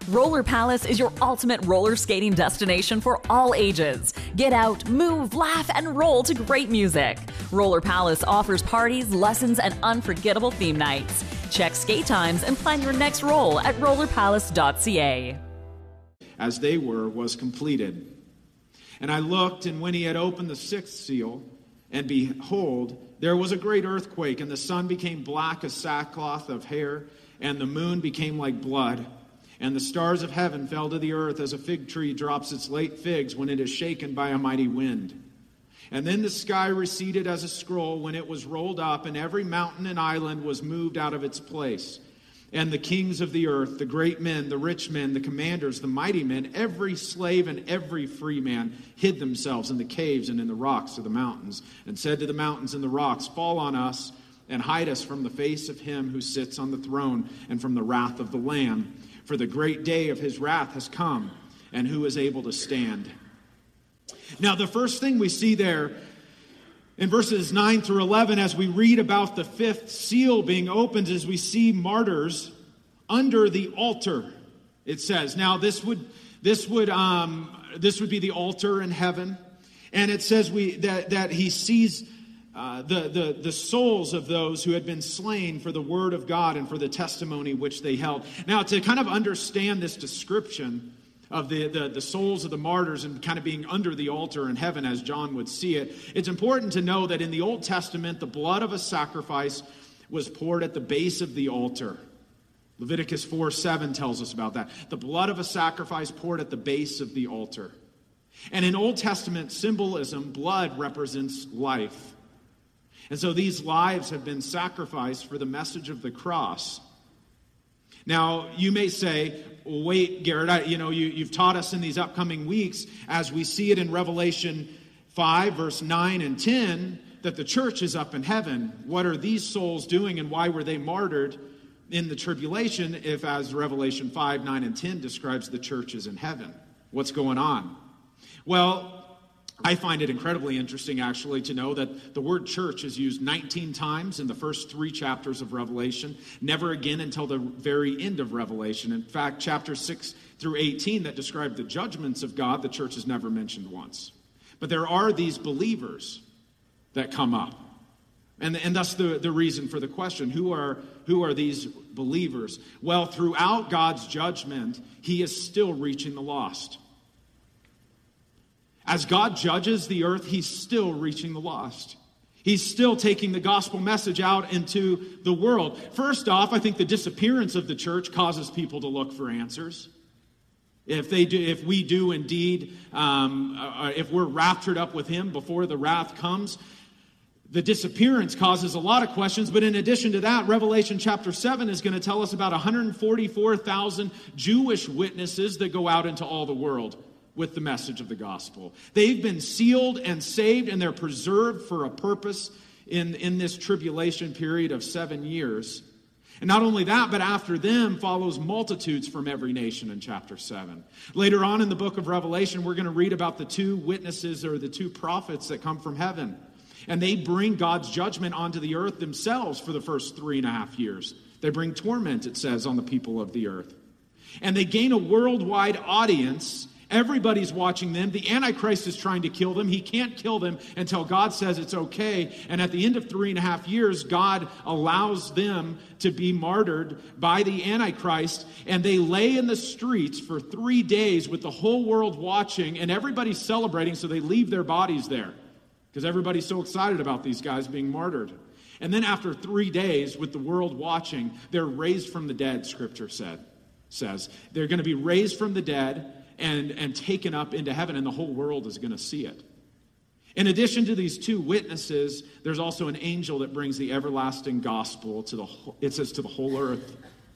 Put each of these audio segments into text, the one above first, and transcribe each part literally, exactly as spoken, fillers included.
Roller Palace is your ultimate roller skating destination for all ages. Get out, move, laugh, and roll to great music. Roller Palace offers parties, lessons, and unforgettable theme nights. Check skate times and plan your next roll at roller palace dot c a. As they were, was completed. And I looked, and when he had opened the sixth seal, and behold, there was a great earthquake, and the sun became black as sackcloth of hair, and the moon became like blood. And the stars of heaven fell to the earth as a fig tree drops its late figs when it is shaken by a mighty wind. And then the sky receded as a scroll when it was rolled up, and every mountain and island was moved out of its place. And the kings of the earth, the great men, the rich men, the commanders, the mighty men, every slave and every free man hid themselves in the caves and in the rocks of the mountains, and said to the mountains and the rocks, fall on us and hide us from the face of him who sits on the throne and from the wrath of the Lamb. For the great day of his wrath has come, and who is able to stand? Now, the first thing we see there in verses nine through eleven, as we read about the fifth seal being opened, is we see martyrs under the altar, it says. Now, this would this would um, this would be the altar in heaven, and it says we that that he sees uh, the the the souls of those who had been slain for the word of God and for the testimony which they held. Now, to kind of understand this description of the, the, the souls of the martyrs and kind of being under the altar in heaven as John would see it, it's important to know that in the Old Testament, the blood of a sacrifice was poured at the base of the altar. Leviticus four seven tells us about that. The blood of a sacrifice poured at the base of the altar. And in Old Testament symbolism, blood represents life. And so these lives have been sacrificed for the message of the cross. Now, you may say, well, wait, Garrett, I, you know, you, you've taught us in these upcoming weeks, as we see it in Revelation five, verse nine and ten, that the church is up in heaven. What are these souls doing, and why were they martyred in the tribulation if, as Revelation five, nine, and ten describes, the church is in heaven? What's going on? Well, I find it incredibly interesting, actually, to know that the word church is used nineteen times in the first three chapters of Revelation, never again until the very end of Revelation. In fact, chapters six through eighteen that describe the judgments of God, the church is never mentioned once. But there are these believers that come up. And, and that's the, the reason for the question. Who are, who are these believers? Well, throughout God's judgment, he is still reaching the lost. As God judges the earth, he's still reaching the lost. He's still taking the gospel message out into the world. First off, I think the disappearance of the church causes people to look for answers. If they do, if we do indeed, um, uh, if we're raptured up with him before the wrath comes, the disappearance causes a lot of questions. But in addition to that, Revelation chapter seven is going to tell us about one hundred forty-four thousand Jewish witnesses that go out into all the world with the message of the gospel. They've been sealed and saved, and they're preserved for a purpose in, in this tribulation period of seven years. And not only that, but after them follows multitudes from every nation in chapter seven. Later on in the book of Revelation, we're going to read about the two witnesses or the two prophets that come from heaven. And they bring God's judgment onto the earth themselves for the first three and a half years. They bring torment, it says, on the people of the earth. And they gain a worldwide audience. Everybody's watching them. The Antichrist is trying to kill them. He can't kill them until God says it's okay. And at the end of three and a half years, God allows them to be martyred by the Antichrist. And they lay in the streets for three days with the whole world watching, and everybody's celebrating, so they leave their bodies there because everybody's so excited about these guys being martyred. And then after three days with the world watching, they're raised from the dead, Scripture said, says. They're going to be raised from the dead and, and taken up into heaven, and the whole world is going to see it. In addition to these two witnesses, there's also an angel that brings the everlasting gospel to the, it says, to the whole earth.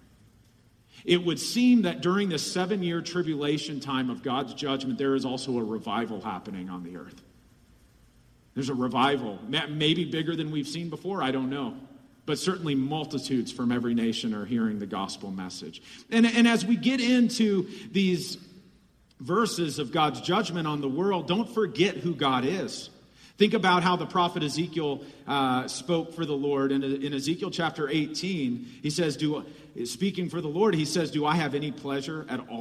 It would seem that during this seven-year tribulation time of God's judgment, there is also a revival happening on the earth. There's a revival, maybe bigger than we've seen before, I don't know. But certainly multitudes from every nation are hearing the gospel message. And, and as we get into these verses of God's judgment on the world, don't forget who God is. Think about how the prophet Ezekiel uh, spoke for the Lord. In, in Ezekiel chapter eighteen, he says, "Do speaking for the Lord, he says, do I have any pleasure at all